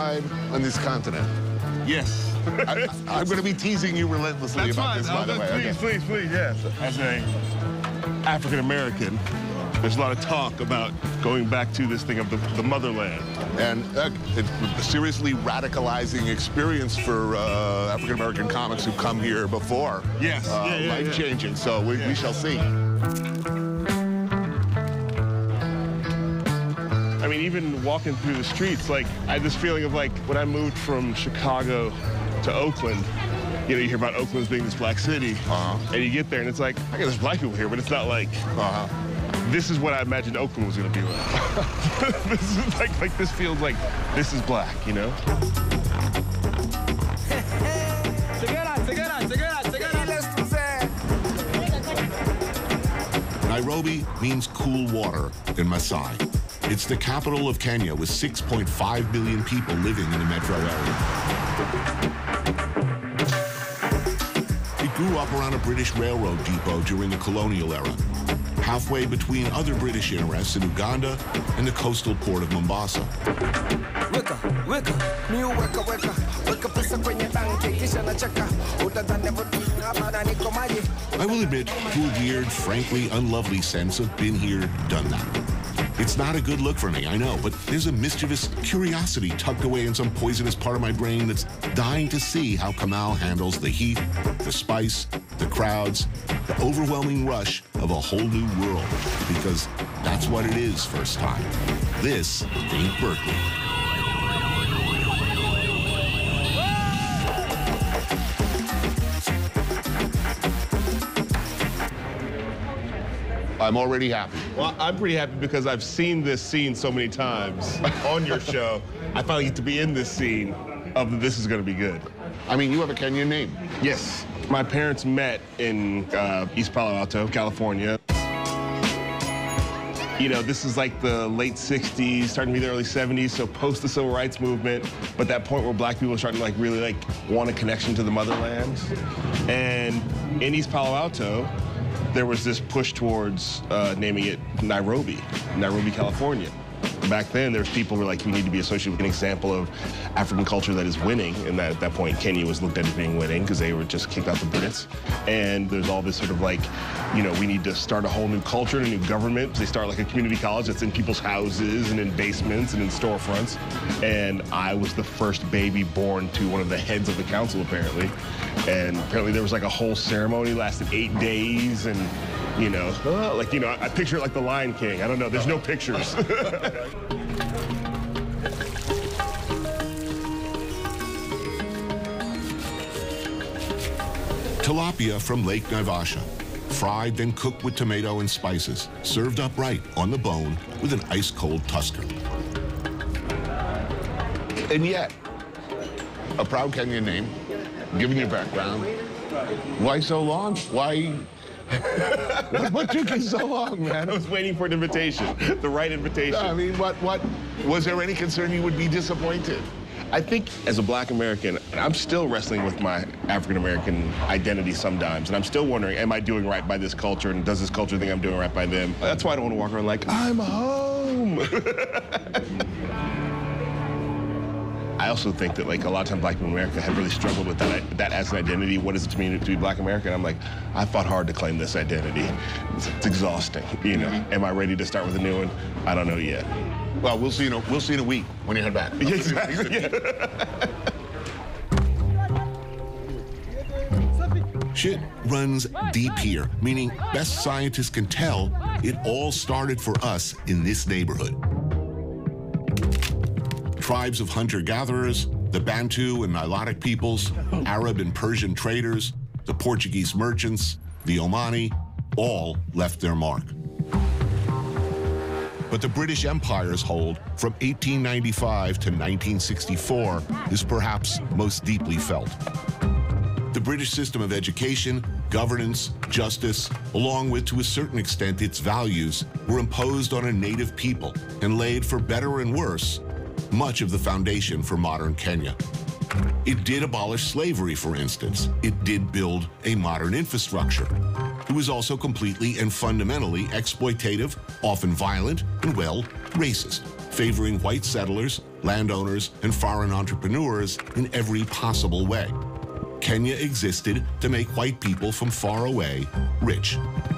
reside on this continent? Yes. I'm going to be teasing you relentlessly about this, by the way. Please, yes. As a African-American, there's a lot of talk about going back to this thing of the motherland. And it's a seriously radicalizing experience for African-American comics who come here before. Yes. Life-changing, so we shall see. I mean, even walking through the streets, like, I had this feeling of, like, when I moved from Chicago to Oakland, you know, you hear about Oakland as being this black city, and you get there, and it's like, okay, there's black people here, but it's not like, this is what I imagined Oakland was going to be like. This is like this feels like this is black, you know? Nairobi means cool water in Maasai. It's the capital of Kenya with 6.5 million people living in the metro area. It grew up around a British railroad depot during the colonial era, halfway between other British interests in Uganda and the coastal port of Mombasa. I will admit to a weird, frankly unlovely sense of been here, done that. It's not a good look for me, I know, but there's a mischievous curiosity tucked away in some poisonous part of my brain that's dying to see how Kamal handles the heat, the spice, the crowds, the overwhelming rush of a whole new world, because that's what it is first time. This ain't Berkeley. I'm already happy. Well, I'm pretty happy because I've seen this scene so many times on your show. I finally get to be in this scene of this is going to be good. I mean, you have a Kenyan name. Yes. My parents met in East Palo Alto, California. You know, this is like the late 60s, starting to be the early 70s, so post the civil rights movement, but that point where black people are starting to like really like want a connection to the motherland. And in East Palo Alto, there was this push towards naming it Nairobi, California. Back then, there's people who were like, we need to be associated with an example of African culture that is winning. And that at that point, Kenya was looked at as being winning because they were just kicked out the Brits. And there's all this sort of like, you know, we need to start a whole new culture and a new government. They start like a community college that's in people's houses and in basements and in storefronts. And I was the first baby born to one of the heads of the council, apparently. And apparently there was like a whole ceremony, lasted 8 days. And you know, like, you know, I picture it like the Lion King. I don't know, there's no pictures. Tilapia from Lake Naivasha, fried then cooked with tomato and spices, served upright on the bone with an ice-cold tusker. And yet, a proud Kenyan name, given your background, why so long? Why? What took you so long, man? I was waiting for an invitation, the right invitation. I mean, what? Was there any concern you would be disappointed? I think as a black American, I'm still wrestling with my African-American identity sometimes, and I'm still wondering, am I doing right by this culture, and does this culture think I'm doing right by them? That's why I don't want to walk around like, I'm home. I also think that, like, a lot of times black people in America have really struggled with that as an identity. What is it to me to be black American? I'm like, I fought hard to claim this identity. It's exhausting, you know. Am I ready to start with a new one? I don't know yet. Well, we'll see in a week when you head back. Exactly. Yeah. Shit runs deep here, meaning best scientists can tell it all started for us in this neighborhood. Tribes of hunter-gatherers, the Bantu and Nilotic peoples, Arab and Persian traders, the Portuguese merchants, the Omani, all left their mark. But the British Empire's hold from 1895 to 1964 is perhaps most deeply felt. The British system of education, governance, justice, along with, to a certain extent, its values, were imposed on a native people and laid, for better and worse, much of the foundation for modern Kenya. It did abolish slavery, for instance. It did build a modern infrastructure. who is also completely and fundamentally exploitative, often violent, and, well, racist, favoring white settlers, landowners, and foreign entrepreneurs in every possible way. Kenya existed to make white people from far away rich.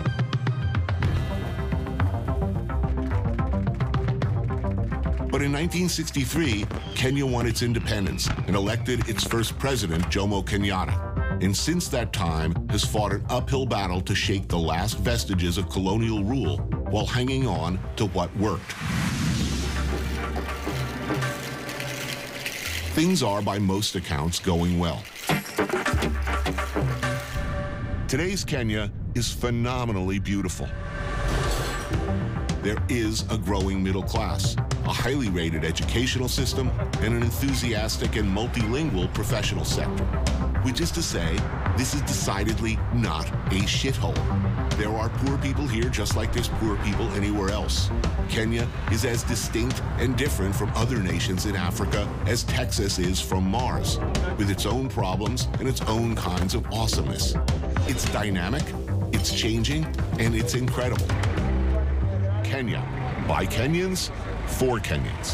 But in 1963, Kenya won its independence and elected its first president, Jomo Kenyatta. And since that time has fought an uphill battle to shake the last vestiges of colonial rule while hanging on to what worked. Things are, by most accounts, going well. Today's Kenya is phenomenally beautiful. There is a growing middle class, a highly rated educational system, and an enthusiastic and multilingual professional sector. Which is to say, this is decidedly not a shithole. There are poor people here just like there's poor people anywhere else. Kenya is as distinct and different from other nations in Africa as Texas is from Mars, with its own problems and its own kinds of awesomeness. It's dynamic, it's changing, and it's incredible. Kenya, by Kenyans, for Kenyans.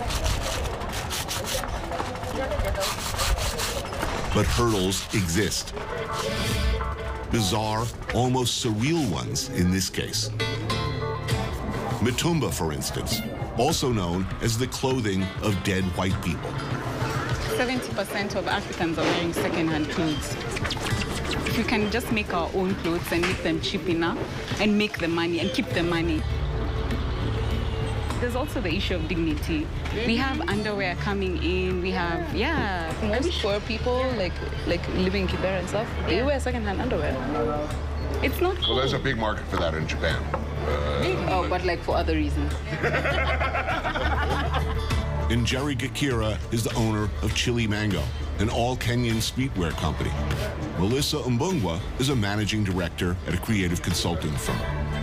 But hurdles exist. Bizarre, almost surreal ones in this case. Mitumba, for instance, also known as the clothing of dead white people. 70% of Africans are wearing second-hand clothes. We can just make our own clothes and make them cheap enough and make the money and keep the money. There's also the issue of dignity. We have underwear coming in, we have, yeah. Most poor people, like living in Kibera and stuff, they wear second-hand underwear. It's not cool. Well, there's a big market for that in Japan. Oh, but like for other reasons. And Jerry Gakira is the owner of Chili Mango, an all-Kenyan streetwear company. Melissa Mbungwa is a managing director at a creative consulting firm.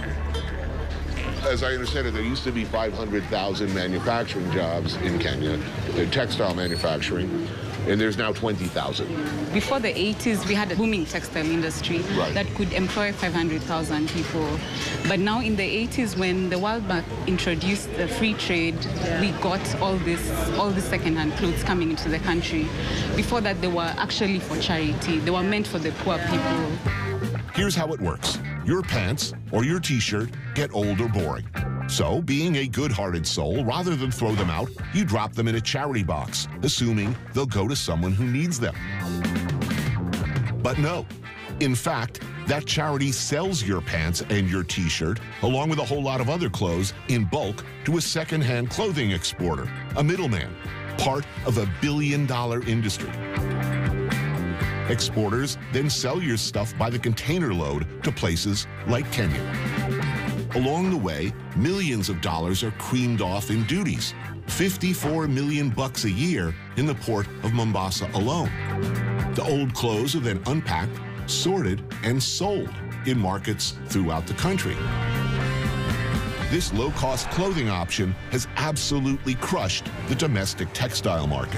As I understand it, there used to be 500,000 manufacturing jobs in Kenya, textile manufacturing, and there's now 20,000. Before the 80s, we had a booming textile industry that could employ 500,000 people. But now in the 80s, when the World Bank introduced the free trade, we got all this second-hand clothes coming into the country. Before that, they were actually for charity. They were meant for the poor people. Here's how it works. Your pants or your t-shirt get old or boring. So, being a good-hearted soul, rather than throw them out, you drop them in a charity box, assuming they'll go to someone who needs them. But no. In fact, that charity sells your pants and your t-shirt, along with a whole lot of other clothes, in bulk to a second-hand clothing exporter, a middleman, part of a billion-dollar industry. Exporters then sell your stuff by the container load to places like Kenya. Along the way, millions of dollars are creamed off in duties, 54 million bucks a year in the port of Mombasa alone. The old clothes are then unpacked, sorted, and sold in markets throughout the country. This low-cost clothing option has absolutely crushed the domestic textile market.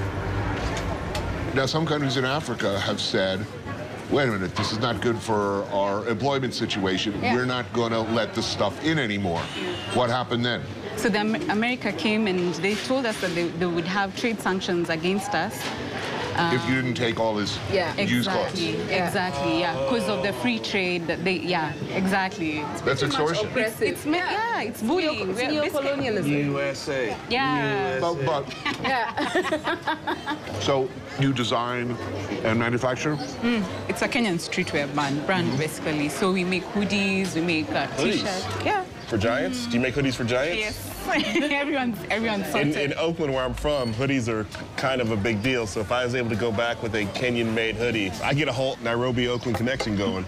Now, some countries in Africa have said, wait a minute, this is not good for our employment situation. Yeah. We're not going to let this stuff in anymore. What happened then? So America came and they told us that they would have trade sanctions against us. If you didn't take all this used clothes. Exactly, yeah. Because of the free trade, exactly. That's extortion. It's bullying. It's neo-colonialism. USA. Yeah. But so you design and manufacture? It's a Kenyan streetwear brand, basically. So we make hoodies, we make t-shirts. Yeah. For Giants? Do you make hoodies for Giants? Yes. everyone's sorted. In Oakland, where I'm from, hoodies are kind of a big deal. So if I was able to go back with a Kenyan-made hoodie, I get a whole Nairobi-Oakland connection going.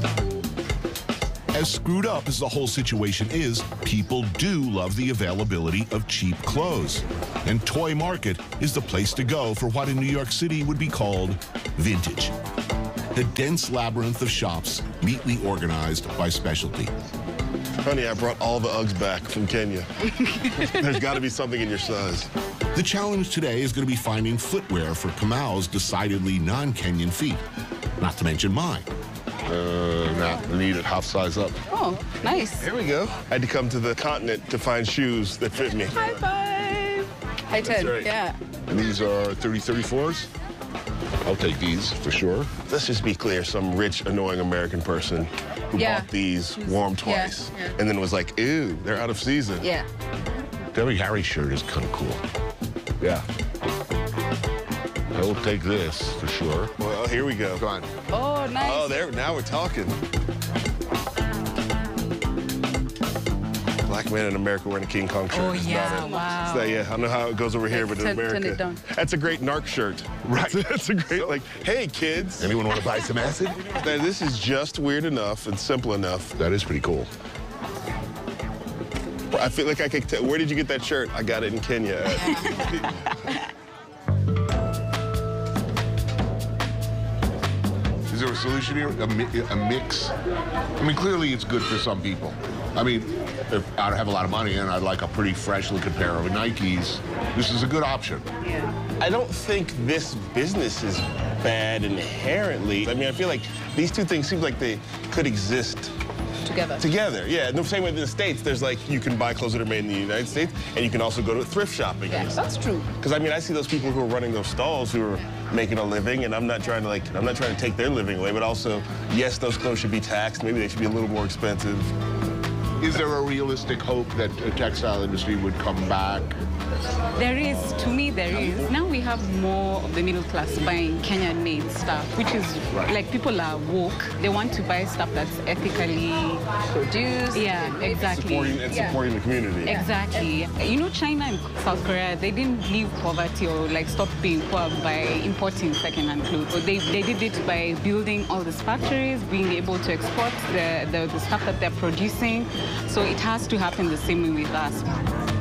As screwed up as the whole situation is, people do love the availability of cheap clothes. And Toy Market is the place to go for what in New York City would be called vintage. A dense labyrinth of shops neatly organized by specialty. Honey, I brought all the Uggs back from Kenya. There's got to be something in your size. The challenge today is going to be finding footwear for Kamau's decidedly non-Kenyan feet, not to mention mine. Nah, I need it half size up. Oh, nice. There we go. I had to come to the continent to find shoes that fit me. High five. High 10. right. Yeah. And these are 30-34s. I'll take these for sure. Let's just be clear, some rich, annoying American person who Yeah. bought these, wore them twice, and then was like, ew, they're out of season. Yeah. Debbie Harry shirt is kind of cool. Yeah. I will take this for sure. Well, here we go. Go on. Oh, nice. Oh, there, now we're talking. Black man in America wearing a King Kong shirt. Oh, is yeah, not it. wow. So, yeah, I don't know how it goes over here, but in Turn America. it down. That's a great narc shirt. Right. That's a great, like, hey, kids. Anyone want to buy some acid? Now, this is just weird enough and simple enough. That is pretty cool. I feel like I could tell. Where did you get that shirt? I got it in Kenya. Is there a solution here? A mix? I mean, clearly it's good for some people. I mean, if I have a lot of money and I'd like a pretty fresh-looking pair of Nikes, this is a good option. I don't think this business is bad inherently. I mean, I feel like these two things seem like they could exist Together. yeah. The same way in the States, there's like, you can buy clothes that are made in the United States, and you can also go to thrift shopping. Yeah, that's true. Because I mean, I see those people who are running those stalls who are making a living, and I'm not trying to take their living away, but also, yes, those clothes should be taxed. Maybe they should be a little more expensive. Is there a realistic hope that a textile industry would come back? There is, to me, there is. Now we have more of the middle class buying Kenyan-made stuff, which is like people are woke. They want to buy stuff that's ethically Produced. Yeah, exactly. Supporting the community. Exactly. You know, China and South Korea, they didn't leave poverty or like stop being poor by importing second-hand clothes. So they did it by building all these factories, being able to export the stuff that they're producing. So it has to happen the same way with us.